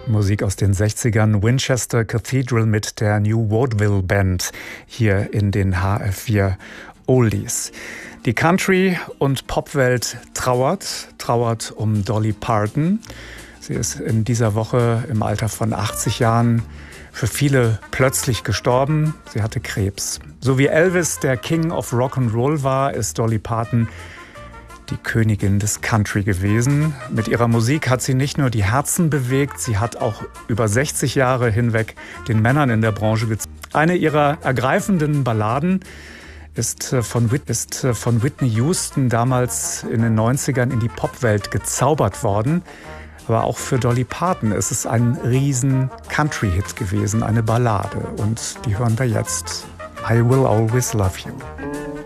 Musik aus den 60ern, Winchester Cathedral mit der New Vaudeville Band hier in den HR4 Oldies. Die Country- und Popwelt trauert um Dolly Parton. Sie ist in dieser Woche im Alter von 80 Jahren für viele plötzlich gestorben. Sie hatte Krebs. So wie Elvis der King of Rock'n'Roll war, ist Dolly Parton die Königin des Country gewesen. Mit ihrer Musik hat sie nicht nur die Herzen bewegt, sie hat auch über 60 Jahre hinweg den Männern in der Branche gezeigt. Eine ihrer ergreifenden Balladen ist von Whitney Houston damals in den 90ern in die Popwelt gezaubert worden. Aber auch für Dolly Parton ist es ein riesen Country-Hit gewesen, eine Ballade. Und die hören wir jetzt. I Will Always Love You.